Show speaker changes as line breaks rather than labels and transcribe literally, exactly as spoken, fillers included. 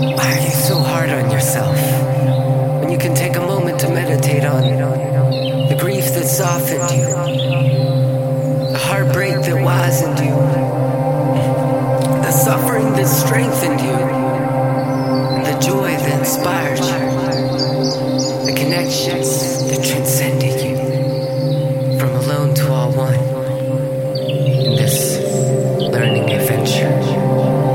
Why are you so hard on yourself when you can take a moment to meditate on the grief that softened you, the heartbreak that wizened you, the suffering that strengthened you, and the joy that inspired